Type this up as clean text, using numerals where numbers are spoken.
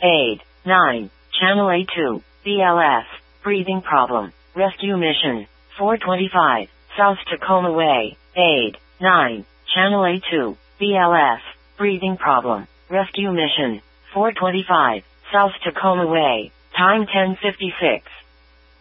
Aid. 9. Channel A2, BLS, breathing problem, rescue mission. 425, South Tacoma Way. Aid. 9. Channel A2, BLS, breathing problem, rescue mission. 425, South Tacoma Way. Time 10:56.